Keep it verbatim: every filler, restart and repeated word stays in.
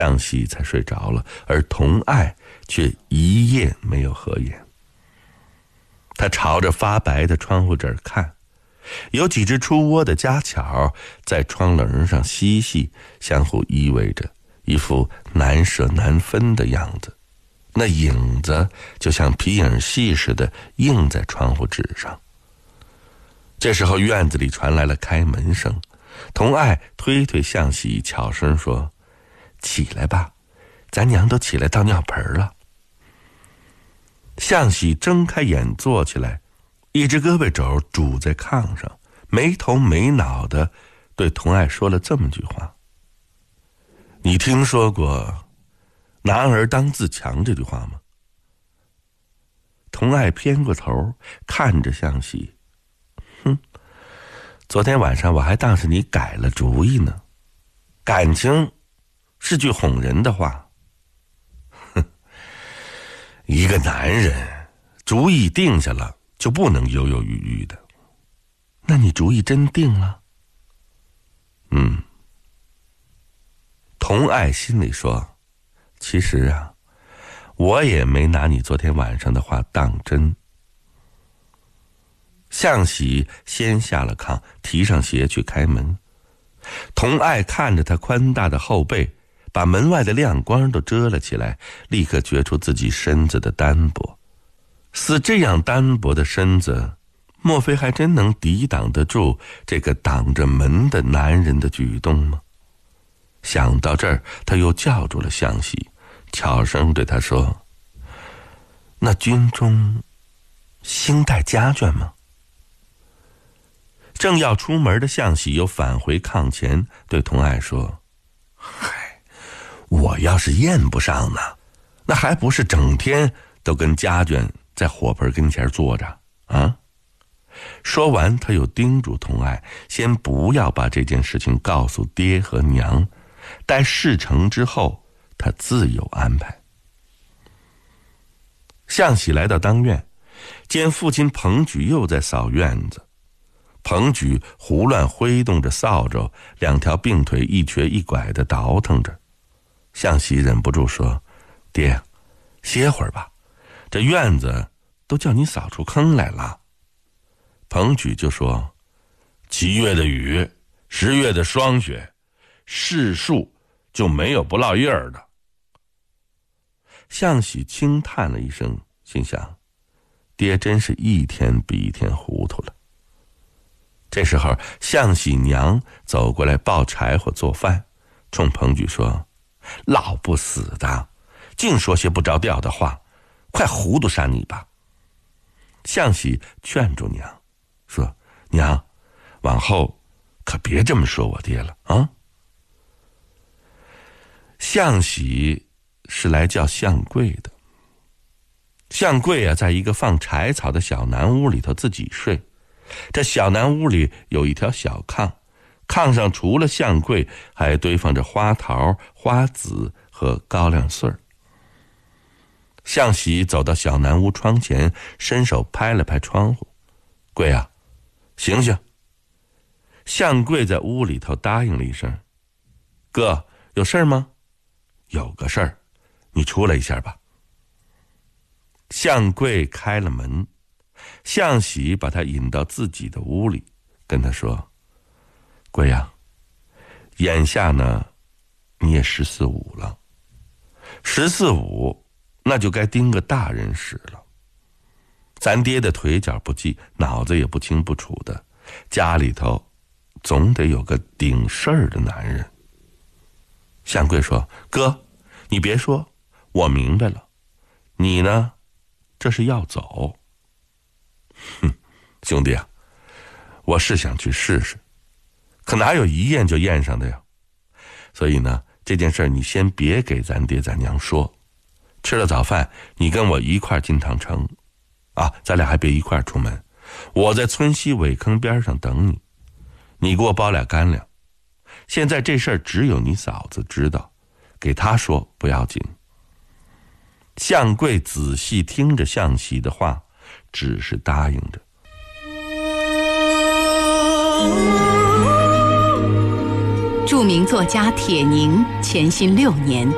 向喜才睡着了，而童爱却一夜没有合眼。他朝着发白的窗户纸看，有几只出窝的家巧在窗棱上嬉戏，相互依偎着，一副难舍难分的样子。那影子就像皮影戏似的映在窗户纸上。这时候院子里传来了开门声，童爱推推向喜，悄声说：“起来吧，咱娘都起来倒尿盆了。”向喜睁开眼坐起来，一只胳膊肘拄在炕上，没头没脑的对童爱说了这么句话：“你听说过男儿当自强这句话吗？”童爱偏过头看着向喜，哼，昨天晚上我还当是你改了主意呢，感情是句哄人的话。哼，一个男人主意定下了就不能犹犹豫豫的。那你主意真定了？嗯。童爱心里说，其实啊，我也没拿你昨天晚上的话当真。向喜先下了炕，提上鞋去开门。童爱看着他宽大的后背，把门外的亮光都遮了起来，立刻觉出自己身子的单薄。似这样单薄的身子，莫非还真能抵挡得住这个挡着门的男人的举动吗？想到这儿，他又叫住了向喜，悄声对他说：“那军中兴带家眷吗？”正要出门的向喜又返回炕前，对童爱说：“嗨，我要是验不上呢，那还不是整天都跟家眷在火盆跟前坐着啊？”说完，他又叮嘱童爱，先不要把这件事情告诉爹和娘，待事成之后，他自有安排。向喜来到当院，见父亲彭举又在扫院子。彭举胡乱挥动着扫帚，两条病腿一瘸一拐地倒腾着。向喜忍不住说：“爹，歇会儿吧，这院子都叫你扫出坑来了。”彭举就说：“七月的雨，十月的霜雪，是树就没有不落叶儿的。”向喜轻叹了一声，心想：爹真是一天比一天糊涂了。这时候，向喜娘走过来抱柴火做饭，冲彭举说：“老不死的，净说些不着调的话，快糊涂杀你吧。”向喜劝住娘说：“娘，往后可别这么说我爹了啊。”向喜是来叫向贵的。向贵啊，在一个放柴草的小南屋里头自己睡。这小南屋里有一条小炕，炕上除了向贵，还堆放着花桃、花籽和高粱穗儿。向喜走到小南屋窗前，伸手拍了拍窗户：“贵啊，醒醒！”向贵在屋里头答应了一声：“哥，有事儿吗？”“有个事儿，你出来一下吧。”向贵开了门，向喜把他引到自己的屋里，跟他说：“贵呀，眼下呢，你也十四五了，十四五，那就该盯个大人使了。咱爹的腿脚不济，脑子也不清不楚的，家里头总得有个顶事儿的男人。”向贵说：“哥，你别说，我明白了，你呢，这是要走。”“哼，兄弟啊，我是想去试试，可哪有一验就验上的呀？所以呢，这件事你先别给咱爹咱娘说。吃了早饭，你跟我一块进趟城，啊，咱俩还别一块出门，我在村西苇坑边上等你，你给我包俩干粮。现在这事儿只有你嫂子知道，给她说不要紧。”向贵仔细听着向喜的话，只是答应着。 著名作家铁凝潜心六年，